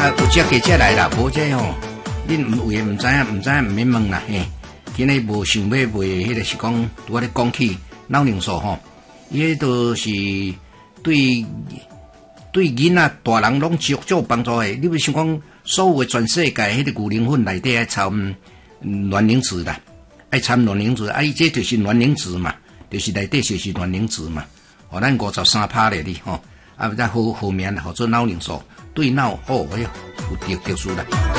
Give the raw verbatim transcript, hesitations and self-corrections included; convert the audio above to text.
啊，有只记者来啦，无这吼，恁有诶毋知影，毋知影毋免问啦嘿。今日无想要卖迄个是讲，我咧讲起脑凝素吼，伊迄都是对对囡仔大人拢足足有帮助诶。你要想讲，所有诶全世界迄个牛奶粉内底爱掺卵磷脂啦，爱掺卵磷脂，啊，伊这就是卵磷脂嘛，就是内底就是卵磷脂嘛。哦，咱五十三趴咧哩吼，啊，再好后面好做脑凝素，对脑哦，哎呦，有特特殊啦。